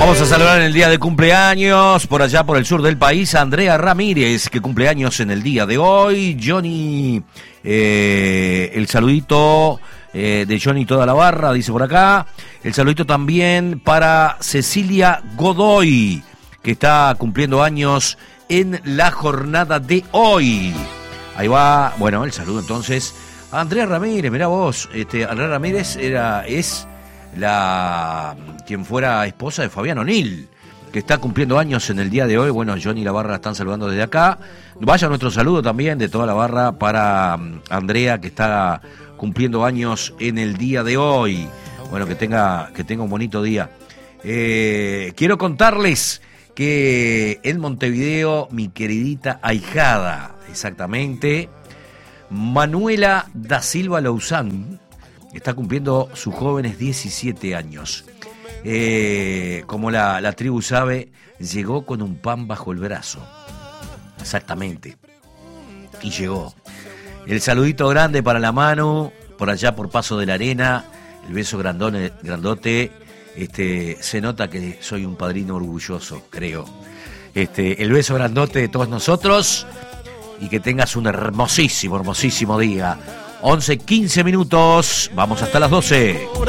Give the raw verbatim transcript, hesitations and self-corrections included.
Vamos a saludar en el día de cumpleaños, por allá por el sur del país, a Andrea Ramírez, que cumpleaños en el día de hoy. Johnny, eh, el saludito eh, de Johnny toda la barra, dice por acá. El saludito también para Cecilia Godoy, que está cumpliendo años en la jornada de hoy. Ahí va, bueno, el saludo entonces a Andrea Ramírez. Mirá vos, este, Andrea Ramírez era, es... la quien fuera esposa de Fabián O'Neill, que está cumpliendo años en el día de hoy. Bueno, Johnny y la barra la están saludando desde acá. Vaya nuestro saludo también de toda la barra para Andrea, que está cumpliendo años en el día de hoy. Bueno, que tenga, que tenga un bonito día. Eh, quiero contarles que en Montevideo, mi queridita ahijada, exactamente, Manuela da Silva Lousán, está cumpliendo sus jóvenes diecisiete años. Eh, como la, la tribu sabe, llegó con un pan bajo el brazo. Exactamente. Y llegó. El saludito grande para la Manu, por allá por Paso de la Arena. El beso grandone, grandote. Este, se nota que soy un padrino orgulloso, creo. Este, el beso grandote de todos nosotros. Y que tengas un hermosísimo, hermosísimo día. once, quince minutos, vamos hasta las doce.